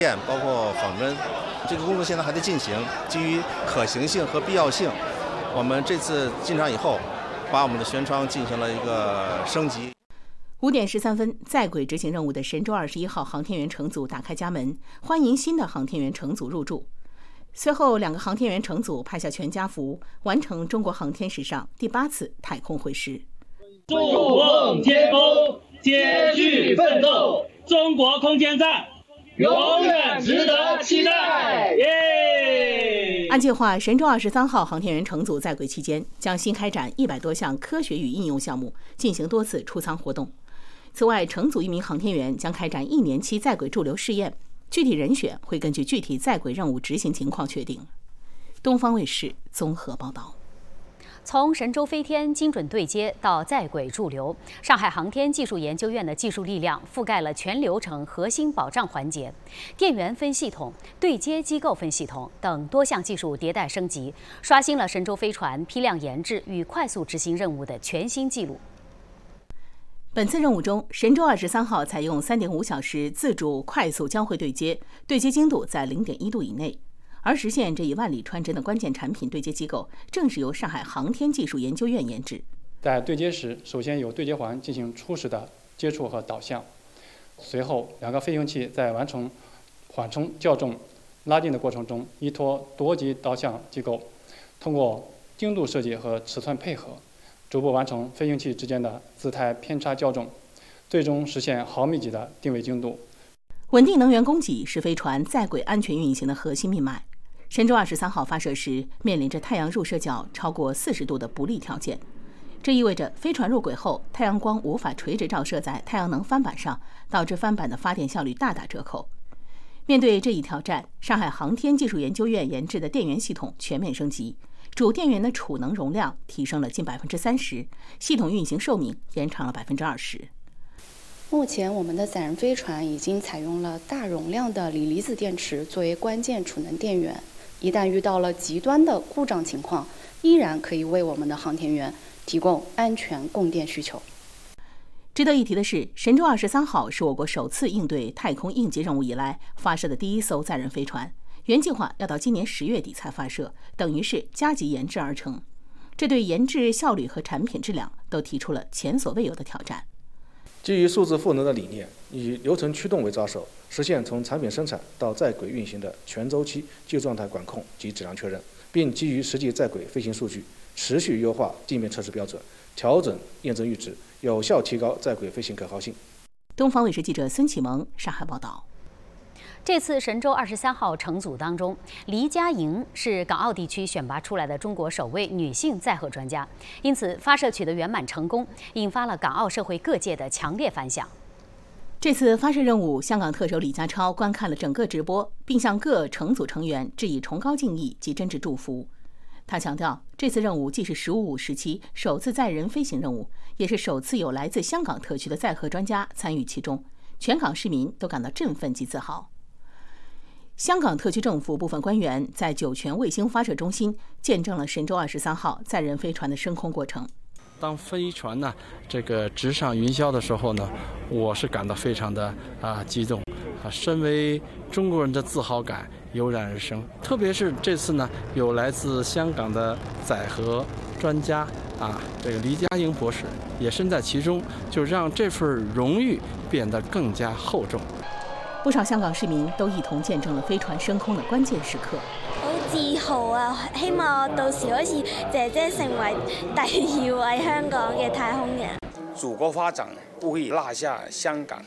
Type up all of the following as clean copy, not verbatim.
包括访问，这个工作现在还在进行。基于可行性和必要性，我们这次进场以后，把我们的舷窗进行了一个升级。 5点13分，在轨执行任务的神舟21号航天员乘组打开家门，欢迎新的航天员乘组入住。随后，2个航天员乘组拍下全家福，完成中国航天史上第8次太空会师。 筑梦天宫，接续奋斗，中国空间站永远值得期待！耶！ 按计划，神舟23号航天员乘组在轨期间，将新开展100多项科学与应用项目，进行多次出舱活动。此外，乘组1名航天员将开展1年期在轨驻留试验，具体人选会根据具体在轨任务执行情况确定。东方卫视综合报道。 从神舟飞天精准对接到在轨驻留，上海航天技术研究院的技术力量覆盖了全流程核心保障环节，电源分系统、对接机构分系统等多项技术迭代升级，刷新了神舟飞船批量研制与快速执行任务的全新纪录。 本次任务中，神舟23号采用3.5小时自主快速交会对接，对接精度在0.1度以内。而实现这一万里穿针的关键产品对接机构，正是由上海航天技术研究院研制。 在对接时，首先由对接环进行初始的接触和导向，随后2个飞行器在完成缓冲、校正、拉近的过程中，依托多级导向机构，通过精度设计和尺寸配合，逐步完成飞行器之间的姿态偏差校正，最终实现毫米级的定位精度。 稳定能源供给是飞船在轨安全运行的核心命脉。神舟23号发射时面临着太阳入射角超过40度的不利条件，这意味着飞船入轨后，太阳光无法垂直照射在太阳能帆板上，导致帆板的发电效率大打折扣。面对这一挑战，上海航天技术研究院研制的电源系统全面升级，主电源的储能容量提升了近30%，系统运行寿命延长了20%。 目前，我们的载人飞船已经采用了大容量的锂离子电池作为关键储能电源，一旦遇到了极端的故障情况，依然可以为我们的航天员提供安全供电需求。 值得一提的是，神舟23号是我国首次应对太空应急任务以来发射的第1艘载人飞船，原计划要到今年10月底才发射，等于是加急研制而成。这对研制效率和产品质量都提出了前所未有的挑战。 基于数字赋能的理念，以流程驱动为抓手，实现从产品生产到在轨运行的全周期技术状态管控及质量确认，并基于实际在轨飞行数据，持续优化地面测试标准，调整验证阈值，有效提高在轨飞行可靠性。 东方卫视记者孙启蒙上海报道。 这次神舟23号乘组当中，黎佳莹是港澳地区选拔出来的中国首位女性载荷专家，因此发射取得圆满成功，引发了港澳社会各界的强烈反响。 这次发射任务，香港特首李家超观看了整个直播，并向各乘组成员致以崇高敬意及真挚祝福。他强调，这次任务既是“15+5”时期首次载人飞行任务，也是首次有来自香港特区的载荷专家参与其中，全港市民都感到振奋及自豪。香港特区政府部分官员在酒泉卫星发射中心见证了神舟23号载人飞船的升空过程。 当飞船呢这个直上云霄的时候呢，我是感到非常的激动身为中国人的自豪感油然而生。特别是这次呢，有来自香港的载荷专家这个黎佳莹博士也身在其中，就让这份荣誉变得更加厚重。 不少香港市民都一同见证了飞船升空的关键时刻。 好自豪啊！希望我到時可以姐姐成為第2位香港嘅太空人。 祖國發展不會落下香港。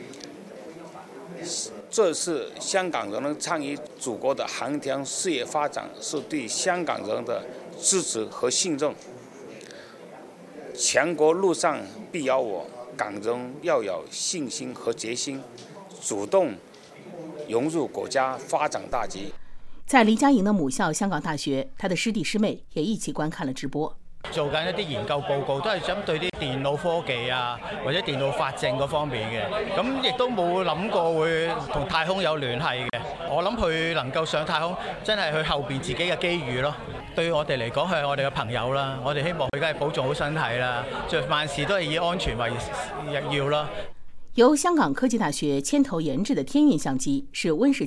這次香港人能參與祖國的航天事業發展，是對香港人的支持和信任。全國路上必有我，港人要有信心和決心。主動融入國家發展大局。 在黎佳莹的母校香港大學，她的師弟師妹也一起觀看了直播。 做緊一啲研究報告，都係針對啲電腦科技或者電腦法證嗰方面嘅。咁亦都冇諗過會同太空有聯繫嘅。我諗佢能夠上太空，真係佢後邊自己嘅機遇咯。對我哋嚟講係我哋嘅朋友啦，我哋希望佢梗係保重好身體啦，萬事都係以安全為要啦。 由香港科技大学牵头研制的天运相机是温室